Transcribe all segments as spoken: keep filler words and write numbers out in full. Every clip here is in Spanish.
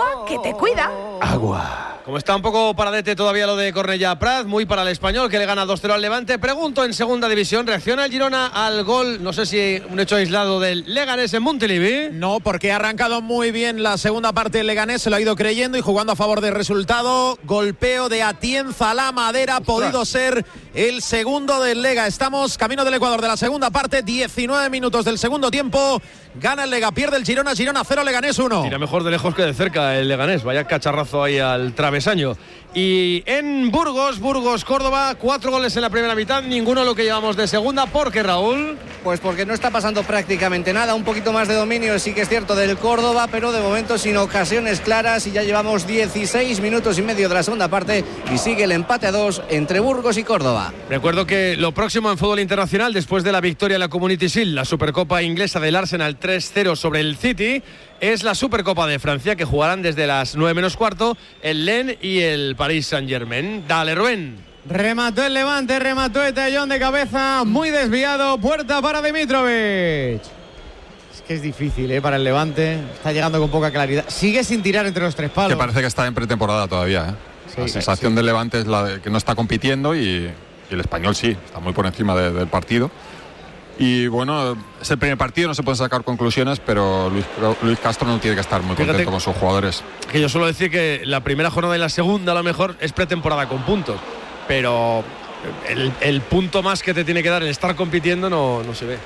que te cuida. Agua. Como está un poco paradete todavía lo de Cornellà Prat, muy para el Español, que le gana dos cero al Levante. Pregunto, en segunda división, ¿reacciona el Girona al gol? No sé si un hecho aislado del Leganés en Montilivi. No, porque ha arrancado muy bien la segunda parte del Leganés, se lo ha ido creyendo y jugando a favor del resultado. Golpeo de Atienza a la madera, ha podido ser el segundo del Lega. Estamos camino del Ecuador de la segunda parte, diecinueve minutos del segundo tiempo. Gana el Lega, pierde el Girona, Girona cero, Leganés uno. Tira mejor de lejos que de cerca el Leganés, vaya cacharrazo ahí al travesaño. Y en Burgos, Burgos, Córdoba, cuatro goles en la primera mitad, ninguno lo que llevamos de segunda. ¿Por qué, Raúl? Pues porque no está pasando prácticamente nada, un poquito más de dominio sí que es cierto del Córdoba, pero de momento sin ocasiones claras, y ya llevamos dieciséis minutos y medio de la segunda parte y sigue el empate a dos entre Burgos y Córdoba. Recuerdo que lo próximo en fútbol internacional, después de la victoria en la Community Shield, la Supercopa inglesa del Arsenal tres cero sobre el City, es la Supercopa de Francia, que jugarán desde las nueve menos cuarto el Lens y el Paris Saint-Germain. Dale, Rubén. Remató el Levante, remató el tallón de cabeza, muy desviado, puerta para Dimitrovic. Es que es difícil, ¿eh? Para el Levante, está llegando con poca claridad. Sigue sin tirar entre los tres palos. Que parece que está en pretemporada todavía, ¿eh? Sí, la sensación sí. del Levante es la de que no está compitiendo y, y el Español sí, está muy por encima de, del partido. Y bueno, es el primer partido, no se pueden sacar conclusiones, pero Luis, Luis Castro no tiene que estar muy Fíjate contento con sus jugadores. Que yo suelo decir que la primera jornada y la segunda a lo mejor es pretemporada con puntos, pero el, el punto más que te tiene que dar el estar compitiendo no, no se ve.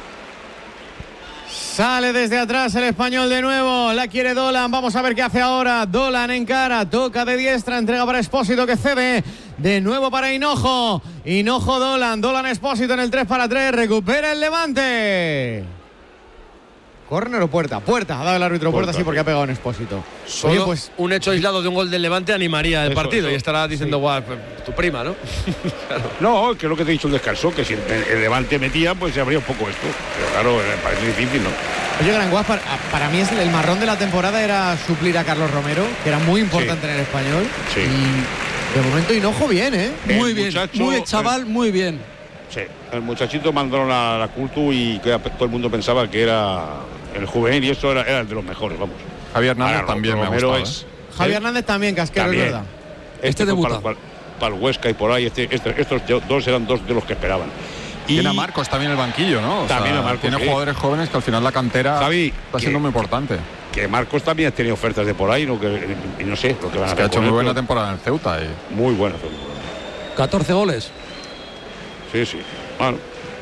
Sale desde atrás el Español de nuevo, la quiere Dolan, vamos a ver qué hace ahora. Dolan en cara, toca de diestra, entrega para Expósito que cede, de nuevo para Hinojo, Hinojo Dolan, Dolan Expósito en el tres para tres, recupera el Levante. ¿Córner o puerta? Puerta, ha dado el árbitro puerta, puerta sí, porque ha pegado en Expósito. Solo Oye, pues un hecho aislado de un gol del Levante animaría el Eso, partido eso. y estará diciendo, Sí. guau, tu prima, ¿no? Claro. No, que es lo que te he dicho, el descanso, que si el, el Levante metía, pues se abría un poco esto. Pero claro, me parece difícil, ¿no? Oye, Granguas, para, para mí es el marrón de la temporada era suplir a Carlos Romero, que era muy importante Sí. en el Español. Sí. Y de momento Hinojo bien, ¿eh? El Muy bien, muchacho, muy chaval, el- muy bien. Sí, el muchachito mandaron a la Cultu y que todo el mundo pensaba que era el juvenil y eso era, era el de los mejores, vamos. Javier Hernández Ahora, también me ha Romero gustado, es- ¿eh? Javier ¿eh? Hernández también, casquero, También. es verdad. Este, Este fue debuta. para, para- para el Huesca y por ahí, este, este- estos dos eran dos de los que esperaban. Y Tiene a Marcos también en el banquillo, ¿no? O También sea, a Marcos, tiene sí. jugadores jóvenes que al final la cantera Javi, está siendo que- muy importante. que Marcos también ha tenido ofertas de por ahí, ¿no? Que, y no sé lo que van a Es que ha hacer hecho con muy él, buena pero temporada en el Ceuta. Y... muy buena. catorce goles. Sí, sí. Bueno.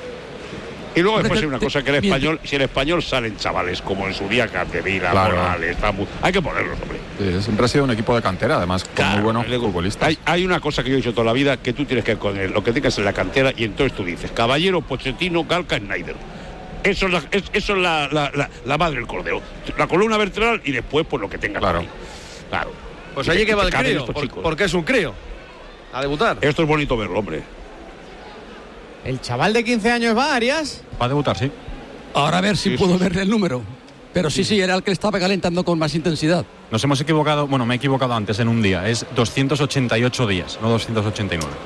Y luego Hombre, después te- hay una te- cosa que el bien. español, si el español salen chavales como en su día Capdevila, Claro. Morales, está muy- hay que ponerlos, hombre. Sí, siempre ha sido un equipo de cantera, además, con Claro, muy buenos le digo, futbolistas. Hay, hay una cosa que yo he dicho toda la vida, que tú tienes que ir con él, lo que tengas en la cantera, y entonces tú dices, Caballero, Pochettino, Galca, Schneider. Eso es, la, es- eso es la, la, la, la madre del cordero. La columna vertebral y después pues lo que tengas. Claro. ahí. Claro. Pues Y allí te- que y va te el caben crío, estos por- chicos. porque es un crío. A debutar. Esto es bonito verlo, hombre. El chaval de quince años va, Arias. Va a debutar, sí. Ahora a ver si Sí, puedo sí, sí. verle el número. Pero sí, sí, era el que estaba calentando con más intensidad. Nos hemos equivocado, bueno, me he equivocado antes en un día. Es doscientos ochenta y ocho días, no doscientos ochenta y nueve.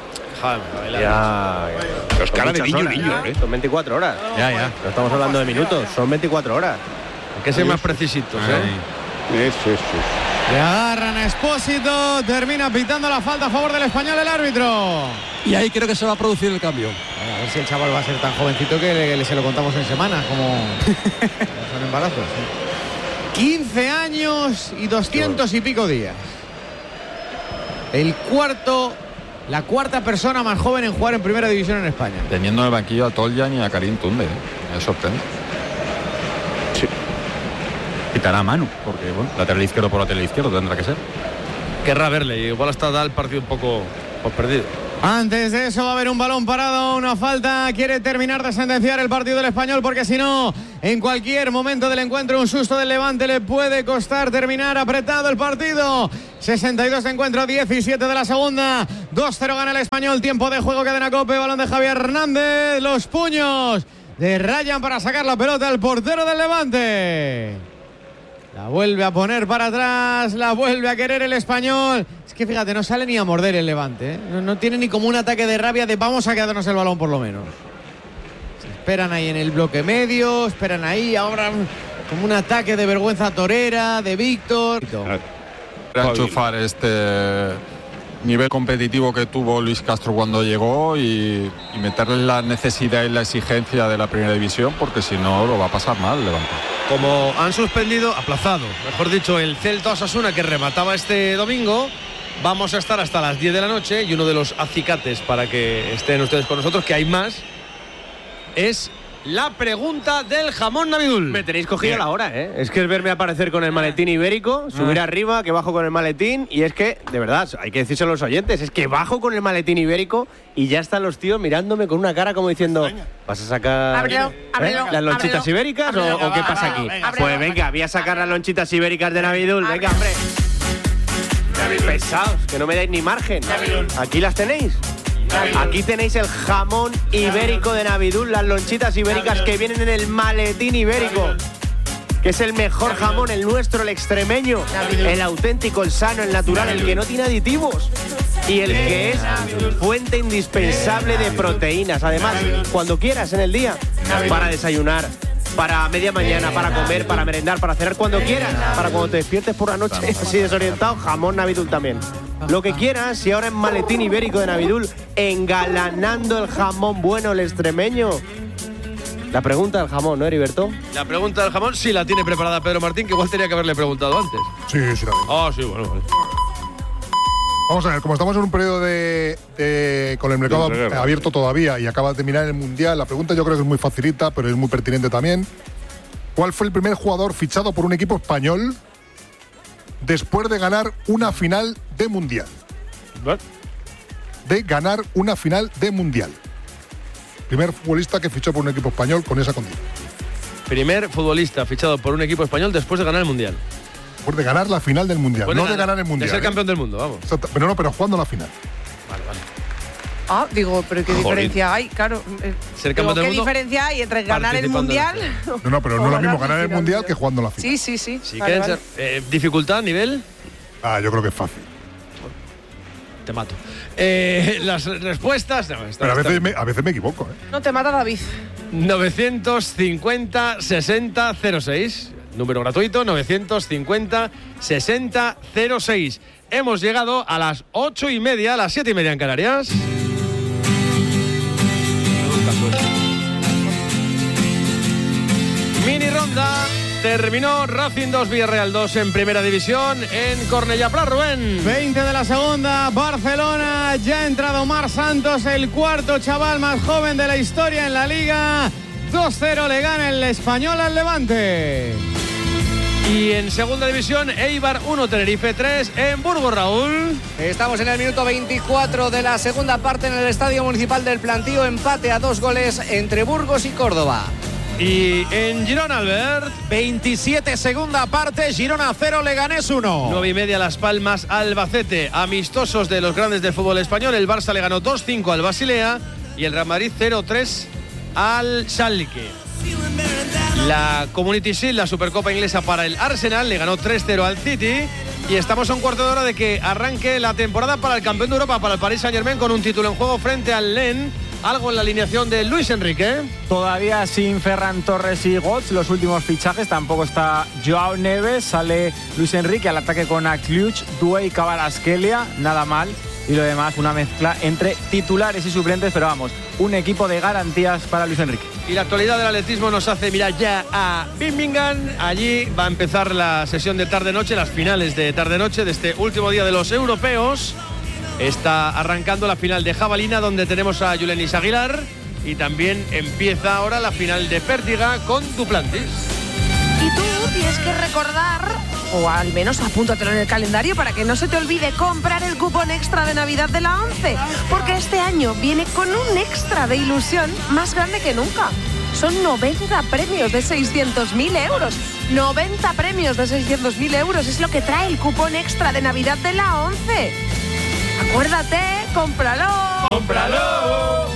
Ya, Pero es cara de muchas niño, horas, niño, ¿eh? ¿eh? Son veinticuatro horas. Ya, ya. No estamos hablando de minutos, son veinticuatro horas. Hay que ser más precisitos, ¿eh? Ahí. Eso, eso. Le agarran a Expósito, termina pitando la falta a favor del Español el árbitro. Y ahí creo que se va a producir el cambio. Bueno, a ver si el chaval va a ser tan jovencito que le, le- se lo contamos en semanas, como como son embarazos. ¿sí? quince años y doscientos y pico días. El cuarto, la cuarta persona más joven en jugar en primera división en España. Teniendo en el banquillo a Toljan y a Karim Tunde, ¿eh? Me sorprende. Quitará a Manu, porque, bueno, lateral izquierdo por lateral izquierdo tendrá que ser. Querrá verle, igual hasta da el partido un poco por perdido. Antes de eso va a haber un balón parado, una falta. Quiere terminar de sentenciar el partido del Español porque si no, en cualquier momento del encuentro un susto del Levante le puede costar terminar apretado el partido. sesenta y dos de encuentro, diecisiete de la segunda. dos cero gana el Español. Tiempo de juego, cadena Cope, balón de Javier Hernández. Los puños de Ryan para sacar la pelota al portero del Levante. La vuelve a poner para atrás, la vuelve a querer el Español. Es que fíjate, no sale ni a morder el Levante, ¿eh? no, no tiene ni como un ataque de rabia de vamos a quedarnos el balón por lo menos. Se esperan ahí en el bloque medio, esperan ahí, ahora como un ataque de vergüenza torera, de Víctor. enchufar este nivel competitivo que tuvo Luis Castro cuando llegó y, y meterle la necesidad y la exigencia de la primera división, porque si no lo va a pasar mal Levante. Como han suspendido, aplazado, mejor dicho, el Celta Osasuna que remataba este domingo, vamos a estar hasta las diez de la noche y uno de los acicates para que estén ustedes con nosotros, que hay más, es la pregunta del jamón Navidul. Me tenéis cogido la hora, ¿eh? Es que es verme aparecer con el maletín ibérico, subir ah. arriba, que bajo con el maletín, y es que, de verdad, hay que decírselo a los oyentes, es que bajo con el maletín ibérico y ya están los tíos mirándome con una cara como diciendo, ¿vas a sacar ábrelo, ábrelo, ¿eh? las lonchitas ábrelo, ibéricas ábrelo, o, o qué pasa aquí? Ábrelo, pues venga, voy a sacar las lonchitas ibéricas de Navidul, venga, hombre. Pesados, que no me dais ni margen. Aquí las tenéis. Aquí tenéis el jamón ibérico de Navidul, las lonchitas ibéricas que vienen en el maletín ibérico, que es el mejor jamón, el nuestro, el extremeño, el auténtico, el sano, el natural, el que no tiene aditivos y el que es fuente indispensable de proteínas. Además, cuando quieras en el día, para desayunar, para media mañana, para comer, para merendar, para cenar, cuando quieras, para cuando te despiertes por la noche así desorientado, jamón Navidul también. Lo que quieras, y ahora en maletín ibérico de Navidul, engalanando el jamón bueno, el extremeño. La pregunta del jamón, ¿no, Heriberto? La pregunta del jamón sí la tiene preparada Pedro Martín, que igual tenía que haberle preguntado antes. Sí, sí la tengo. Ah, sí, bueno, vale. Vamos a ver, como estamos en un periodo de, de con el mercado abierto todavía y acaba de terminar el Mundial, la pregunta yo creo que es muy facilita, pero es muy pertinente también. ¿Cuál fue el primer jugador fichado por un equipo español después de ganar una final de Mundial? ¿What? De ganar una final de Mundial. Primer futbolista que fichó por un equipo español con esa condición. Primer futbolista fichado por un equipo español después de ganar el Mundial. Después de ganar la final del Mundial, no de ganar el Mundial. De ser ¿eh? campeón del mundo, vamos. Pero no, pero jugando la final. Vale, vale. Ah, digo, pero ¿qué Joder. diferencia hay? Claro. Eh, Ser campeón digo, del ¿qué mundo? diferencia hay entre ganar el Mundial? No, no, pero no es lo mismo ganar el Mundial que jugando la final. Sí, sí, sí. Si vale, quieren vale. ser, eh, ¿dificultad, nivel? Ah, yo creo que es fácil. Te mato. Eh, las respuestas... No, está, pero a veces, está. me, a veces me equivoco, ¿eh? No te mata David. novecientos cincuenta sesenta cero seis. Número gratuito, novecientos cincuenta sesenta cero seis. Hemos llegado a las ocho y media, a las siete y media en Canarias. Mini ronda. Terminó Racing dos, Villarreal dos en primera división en Cornellà Prat, Rubén. veinte de la segunda, Barcelona. Ya ha entrado Omar Santos, el cuarto chaval más joven de la historia en la Liga. dos cero le gana el Español al Levante. Y en segunda división, Eibar uno, Tenerife tres en Burgos, Raúl. Estamos en el minuto veinticuatro de la segunda parte en el Estadio Municipal del Plantío. Empate a dos goles entre Burgos y Córdoba. Y en Girona, Albert. veintisiete segunda parte, Girona cero, Leganés uno. nueve y media Las Palmas, Albacete. Amistosos de los grandes del fútbol español. El Barça le ganó dos cinco al Basilea y el Real Madrid cero tres al Schalke. La Community Shield, la Supercopa inglesa para el Arsenal, le ganó tres cero al City. Y estamos a un cuarto de hora de que arranque la temporada para el campeón de Europa, para el Paris Saint-Germain, con un título en juego frente al Lens. Algo en la alineación de Luis Enrique. Todavía sin Ferran Torres y Götze, los últimos fichajes. Tampoco está Joao Neves. Sale Luis Enrique al ataque con Akliuch, Doué y Kvaratskhelia. Nada mal. Y lo demás, una mezcla entre titulares y suplentes. Pero vamos, un equipo de garantías para Luis Enrique. Y la actualidad del atletismo nos hace mirar ya a Birmingham. Allí va a empezar la sesión de tarde-noche, las finales de tarde-noche de este último día de los europeos. Está arrancando la final de jabalina, donde tenemos a Yulenis Aguilar, y también empieza ahora la final de pértiga con Duplantis. Y tú tienes que recordar, o al menos apúntatelo en el calendario para que no se te olvide, comprar el cupón extra de Navidad de la ONCE, porque este año viene con un extra de ilusión más grande que nunca. Son noventa premios de seiscientos mil euros. noventa premios de seiscientos mil euros es lo que trae el cupón extra de Navidad de la ONCE. Acuérdate, cómpralo. ¡Cómpralo!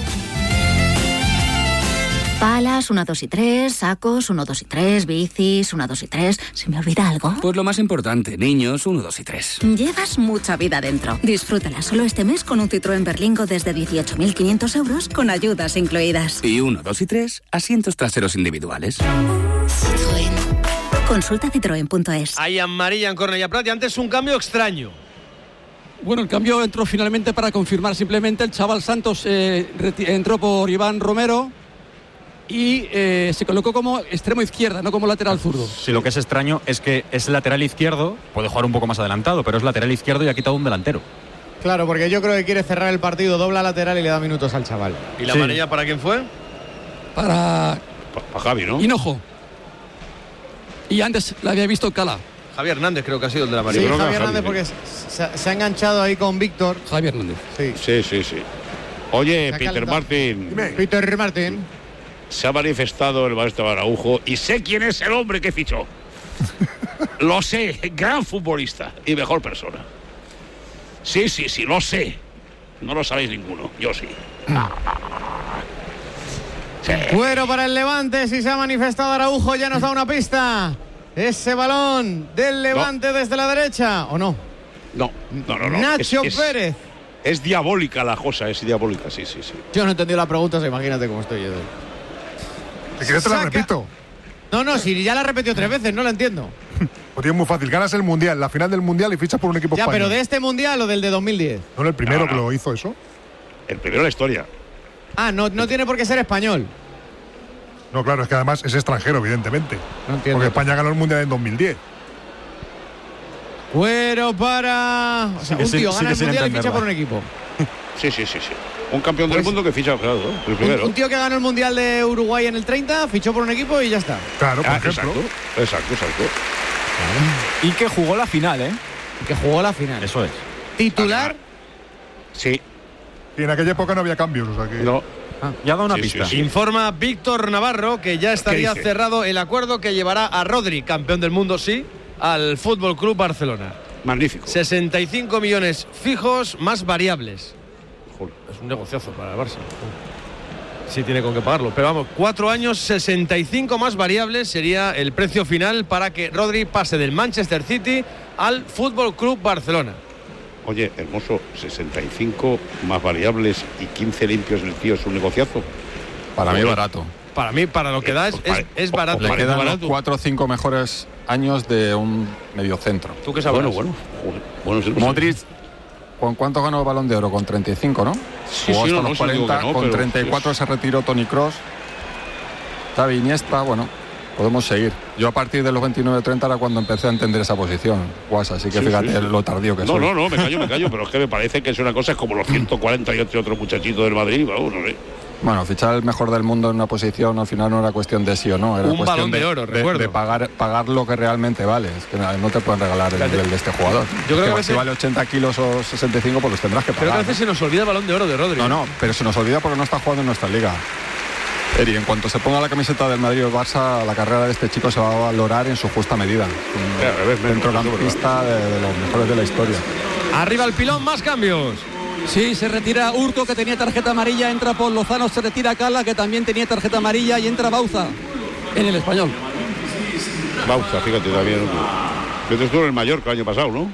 Palas, uno, dos y tres, sacos, uno, dos y tres, bicis, uno, dos y tres. ¿Se me olvida algo? Pues lo más importante, niños, uno, dos y tres. Llevas mucha vida dentro. Disfrútala solo este mes con un Citroën Berlingo desde dieciocho mil quinientos euros con ayudas incluidas. Y uno, dos y tres, asientos traseros individuales. Citroën. Consulta citroen punto es. Hay amarilla en Cornellà Prat y antes un cambio extraño. Bueno, el cambio entró finalmente para confirmar simplemente. El chaval Santos eh, entró por Iván Romero y eh, se colocó como extremo izquierda, no como lateral zurdo. Sí, lo que es extraño es que es lateral izquierdo, puede jugar un poco más adelantado, pero es lateral izquierdo y ha quitado un delantero. Claro, porque yo creo que quiere cerrar el partido, dobla lateral y le da minutos al chaval. ¿Y la Sí. amarilla para quién fue? Para Para Javi, ¿no? Hinojo. Y antes la había visto Cala. Javier Hernández creo que ha sido el de la Sí, amarilla. creo que Javier Javi, Hernández, porque se, se ha enganchado ahí con Víctor. Javier Hernández. Sí. Sí, sí, sí. Oye, Se ha Peter calentado. Martin, Peter Martin. se ha manifestado el maestro Araujo y sé quién es el hombre que fichó. Lo sé, gran futbolista y mejor persona. Sí, sí, sí, lo sé. No lo sabéis ninguno, yo sí. Sí. Cuero para el Levante, si se ha manifestado Araujo ya nos da una pista. Ese balón del Levante no. desde la derecha, ¿o no? No, no, no. no. Nacho es, es, Pérez. Es diabólica la cosa, es diabólica, sí, sí, sí. Yo no he entendido la pregunta, o sea, imagínate cómo estoy yo. Si quieres te la Saca... repito. No, no, si ya la he repetido tres veces, no la entiendo. Pues es muy fácil, ganas el Mundial, la final del Mundial y fichas por un equipo ya, español. pero de este Mundial o del de dos mil diez. ¿No era el primero no, no. que lo hizo eso? El primero de la historia. Ah, no, no tiene por qué ser español. No, claro, es que además es extranjero, evidentemente. No entiendo. Porque España ganó el Mundial en dos mil diez. Cuero para... O sea, un tío gana el Mundial y ficha por un equipo. Sí, sí, sí, sí. Un campeón Pues, del mundo que ficha, claro, el primero. Un, un tío que ganó el Mundial de Uruguay en el treinta, fichó por un equipo y ya está. Claro, por ah, ejemplo. Exacto, exacto, exacto. Y que jugó la final, ¿eh? Y que jugó la final. Eso es. ¿Titular? Sí. Y en aquella época no había cambios, o sea que... No. Ah, ya da una Sí, pista. sí, sí. Informa Víctor Navarro que ya estaría dice? cerrado el acuerdo que llevará a Rodri, campeón del mundo, sí, al Fútbol Club Barcelona. Magnífico. sesenta y cinco millones fijos más variables. Joder. Es un negociazo para el Barça. Sí tiene con qué pagarlo. Pero vamos, cuatro años, sesenta y cinco más variables sería el precio final para que Rodri pase del Manchester City al Fútbol Club Barcelona. Oye, hermoso, sesenta y cinco más variables y quince limpios el tío, es un negociazo. Para mí es barato. Para mí, para lo que da, es, es, es barato. Le Parece quedan los barato. cuatro o cinco mejores años de un mediocentro. ¿Tú qué sabes? Bueno, bueno. Joder. Bueno, sí, Modric, ¿con cuánto ganó el Balón de Oro? Con treinta y cinco, ¿no? Sí, Jugó sí, hasta no, los no, sí, digo cuarenta, que no, con pero- treinta y cuatro se retiró Toni Kroos. Xavi, Iniesta, bueno, podemos seguir. Yo a partir de los veintinueve treinta era cuando empecé a entender esa posición, Guasa, así que Sí, fíjate sí, sí. lo tardío que No, soy. no, no, me callo, me callo, pero es que me parece que es una cosa, es como los ciento cuarenta y ocho otros muchachitos del Madrid, vamos, no sé. Bueno, fichar el mejor del mundo en una posición al final no era cuestión de sí o no, era Un cuestión Balón de Oro, recuerdo. de pagar, pagar lo que realmente vale. Es que no te pueden regalar el Fíjate. nivel de este jugador. Yo creo que a si veces- vale ochenta kilos o sesenta y cinco, pues los tendrás que Creo que a pagar. veces se nos olvida el Balón de Oro de Rodri. No, no, pero se nos olvida porque no está jugando en nuestra liga. Eri, en cuanto se ponga la camiseta del Madrid o el Barça, la carrera de este chico se va a valorar en su justa medida. Un Claro, a ver, menos, centrocampista de, de los mejores de la historia. Arriba el pilón, más cambios. Sí, se retira Hurto, que tenía tarjeta amarilla, entra por Lozano, se retira Cala, que también tenía tarjeta amarilla, y entra Bauza en el Español. Bauza, fíjate también. Que estuvo en el Mallorca el año pasado, ¿no?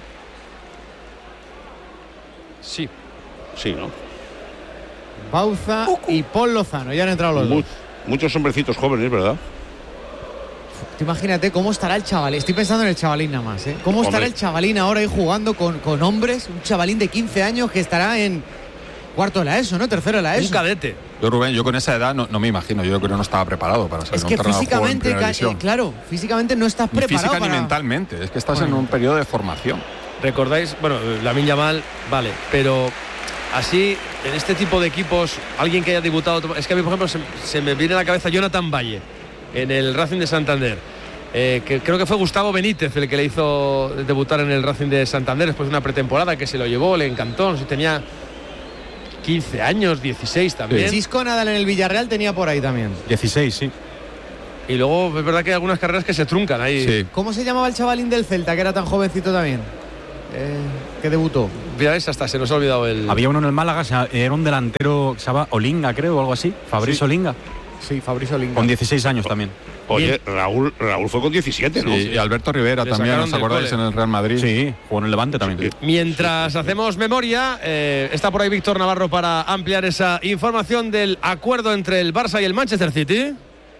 Sí. Sí, ¿no? Bauza y Paul Lozano, ya han entrado los Mu- dos. muchos hombrecitos jóvenes, ¿verdad? Tú imagínate cómo estará el chavalín. Estoy pensando en el chavalín nada más, ¿eh? ¿Cómo estará Hombre. el chavalín ahora ahí jugando con, con hombres? Un chavalín de quince años que estará en cuarto de la ESO, ¿no? Tercero de la ESO. Un cadete. Yo, Rubén, yo con esa edad no, no me imagino, yo creo que no estaba preparado para ser Es un que entrenador de juego en físicamente, primera ca- división. eh, claro, físicamente no estás Ni preparado física para... ni mentalmente, es que estás Bueno. en un periodo de formación. ¿Recordáis? Bueno, Lamine Yamal, vale, pero así, en este tipo de equipos, alguien que haya debutado... Es que a mí, por ejemplo, se, se me viene a la cabeza Jonathan Valle, en el Racing de Santander. Eh, que creo que fue Gustavo Benítez el que le hizo debutar en el Racing de Santander después de una pretemporada que se lo llevó, le encantó, no sé, tenía quince años, dieciséis también. Cisco Nadal en el Villarreal tenía por ahí también. dieciséis, sí. Y luego es verdad que hay algunas carreras que se truncan ahí. Sí. ¿Cómo se llamaba el chavalín del Celta, que era tan jovencito también? Eh, que debutó. Ya ves, hasta se nos ha olvidado el... Había uno en el Málaga, se llama- era un delantero que se llama Olinga, creo, o algo así. Fabricio Sí. Olinga. Sí, Fabrizio Linga. Con dieciséis años también. Oye, Raúl, Raúl fue con diecisiete, ¿no? Sí, y Alberto Rivera Le también, sacaron ¿os del acordáis? cole. En el Real Madrid. Sí, jugó en el Levante también. Mientras hacemos memoria, eh, está por ahí Víctor Navarro para ampliar esa información del acuerdo entre el Barça y el Manchester City.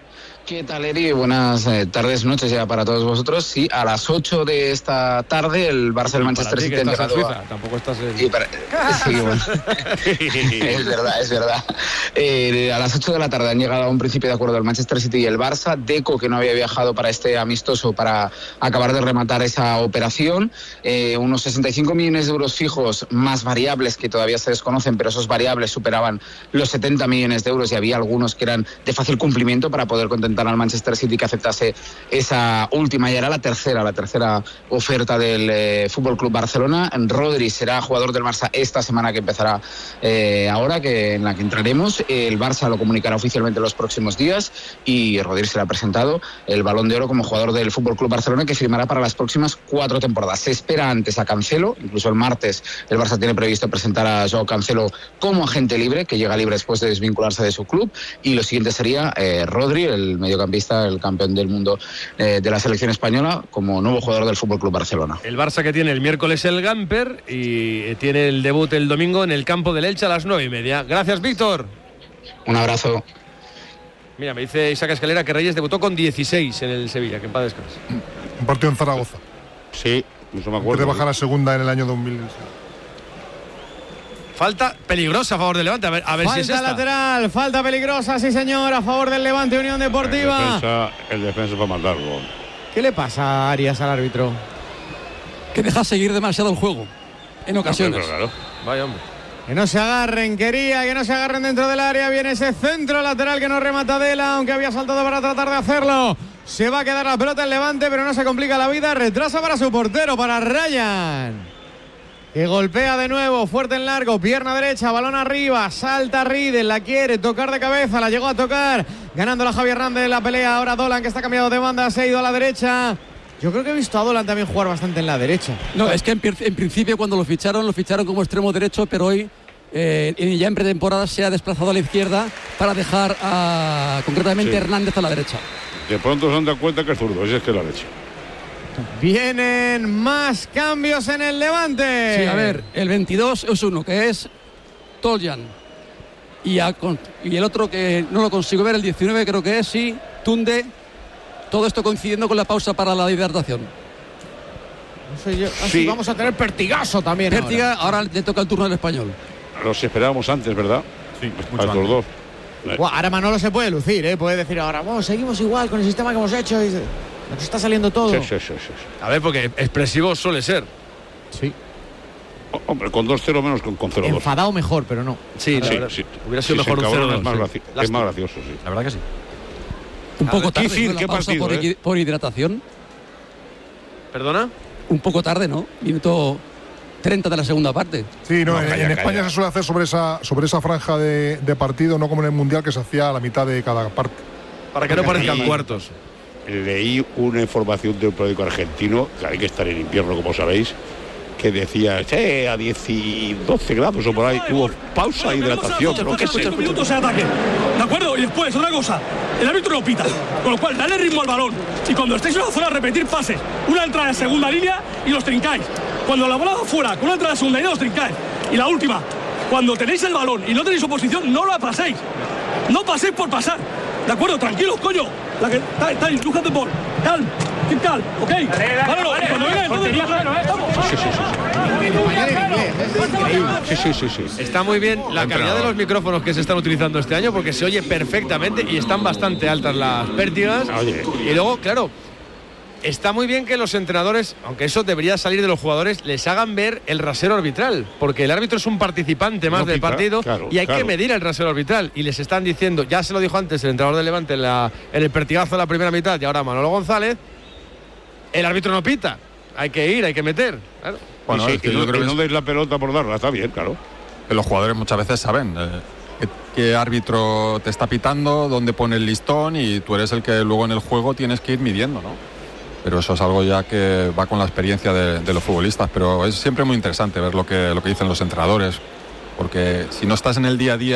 ¿Qué tal, Eri? Buenas eh, tardes, noches ya para todos vosotros. Sí, a las ocho de esta tarde el Barça del Manchester City ha llegado Suiza, a... Tampoco estás en... Sí, para... sí, bueno. Es verdad, es verdad. Eh, a las ocho de la tarde han llegado a un principio de acuerdo el Manchester City y el Barça. Deco, que no había viajado para este amistoso para acabar de rematar esa operación. Eh, unos sesenta y cinco millones de euros fijos más variables que todavía se desconocen, pero esos variables superaban los setenta millones de euros y había algunos que eran de fácil cumplimiento para poder contentar al Manchester City que aceptase esa última, y era la tercera, la tercera oferta del eh, Fútbol Club Barcelona. Rodri será jugador del Barça esta semana que empezará eh, ahora, que en la que entraremos. El Barça lo comunicará oficialmente en los próximos días y Rodri será presentado el Balón de Oro como jugador del Fútbol Club Barcelona, que firmará para las próximas cuatro temporadas. Se espera antes a Cancelo, incluso el martes el Barça tiene previsto presentar a Joao Cancelo como agente libre, que llega libre después de desvincularse de su club, y lo siguiente sería eh, Rodri, el mediocampista, el campeón del mundo eh, de la selección española, como nuevo jugador del Fútbol Club Barcelona. El Barça que tiene el miércoles el Gamper y tiene el debut el domingo en el campo del Elche a las nueve y media. Gracias, Víctor. Un abrazo. Mira, me dice Isaac Escalera que Reyes debutó con dieciséis en el Sevilla, que en paz descanse. Un partido en Zaragoza. Sí, eso me acuerdo. Antes de bajar a segunda en el año dos mil. Falta peligrosa a favor del Levante, a ver, a ver si es esta. Falta lateral, falta peligrosa, sí señor, a favor del Levante Unión Deportiva. El defensa, el defensa va a mandarlo. ¿Qué le pasa a Arias, al árbitro? Que deja seguir demasiado el juego, en ocasiones. No, claro. Vaya hombre. Que no se agarren, quería que no se agarren dentro del área. Viene ese centro lateral que no remata Dela, aunque había saltado para tratar de hacerlo. Se va a quedar la pelota en Levante, pero no se complica la vida. Retrasa para su portero, para Ryan, que golpea de nuevo, fuerte en largo, pierna derecha, balón arriba, salta Riedel, la quiere tocar de cabeza, la llegó a tocar, ganando la Javier Hernández en la pelea. Ahora Dolan, que está cambiado de banda, se ha ido a la derecha. Yo creo que he visto a Dolan también jugar bastante en la derecha. No, es que en, en principio cuando lo ficharon, lo ficharon como extremo derecho, pero hoy eh, ya en pretemporada se ha desplazado a la izquierda para dejar a, concretamente, sí, Hernández a la derecha. De pronto se han dado cuenta que es zurdo, ese es que la leche. Vienen más cambios en el Levante. Sí, a ver, el veintidós es uno, que es Toljan. Y, a, y el otro que no lo consigo ver, el diecinueve creo que es, sí, Tunde. Todo esto coincidiendo con la pausa para la hidratación. No sé yo. Así Sí. vamos a tener Pertigaso también. Pértiga, ahora. ahora le toca el turno al español. Los esperábamos antes, ¿verdad? Sí, a mucho estos antes. dos. Buah, ahora Manolo se puede lucir, ¿eh? Puede decir ahora, bueno, seguimos igual con el sistema que hemos hecho. Y nos está saliendo todo. Sí, sí, sí, sí. A ver, porque expresivo suele ser. Sí. O- Hombre, con dos cero menos con, con cero dos. Enfadado mejor, pero no. Sí, Sí, la verdad, sí. hubiera sido Sí, se mejor un encabrona, cero es más, dos, graci- sí. es Lástima. más gracioso, sí. La verdad que sí. Un A poco ver, tarde, Kicil, ¿no? La qué pausa partido, por, ¿eh? equi- por hidratación. ¿Perdona? Un poco tarde, ¿no? Minuto treinta de la segunda parte. Sí, no, No, en, calla, en España calla. se suele hacer sobre esa, sobre esa franja de, de partido, no como en el Mundial, que se hacía a la mitad de cada parte. Para que no parezcan Sí. cuartos. Leí una información de un periódico argentino, que hay que estar en invierno, como sabéis, que decía, che, a diez y doce grados o por ahí, hubo pausa, hidratación, pero qué sé. minutos de ataque, ¿de acuerdo? Y después, otra cosa, el árbitro no pita, con lo cual, dale ritmo al balón. Y cuando estéis en la zona, repetir pases. Una entrada en segunda línea y los trincáis. Cuando la bola va fuera, con una entrada en segunda línea, los trincáis. Y la última, cuando tenéis el balón y no tenéis oposición, no la paséis. No paséis por pasar. ¿De acuerdo? Tranquilos, coño. La que está, está, look at the ball. Calm, keep calm, ¿ok? Vale, no, cuando venga, entonces, Sí, sí, sí, sí. Sí, sí, sí, sí. Está muy bien la Entrenador. calidad de los micrófonos que se están utilizando este año, porque se oye perfectamente y están bastante altas las pértigas. Oye. Y luego, claro, está muy bien que los entrenadores, aunque eso debería salir de los jugadores, les hagan ver el rasero arbitral, porque el árbitro es un participante más No del pita, partido, claro, y hay claro. que medir el rasero arbitral. Y les están diciendo, ya se lo dijo antes el entrenador del Levante en, la, en el pertigazo de la primera mitad, y ahora Manolo González, el árbitro no pita. Hay que ir, hay que meter. Claro. Bueno, y sí, es que y yo no, creo y que no es- deis la pelota por darla, está bien, claro. que los jugadores muchas veces saben eh, qué, qué árbitro te está pitando, dónde pone el listón, y tú eres el que luego en el juego tienes que ir midiendo, ¿no? Pero eso es algo ya que va con la experiencia de, de los futbolistas. Pero es siempre muy interesante ver lo que, lo que dicen los entrenadores, porque si no estás en el día a día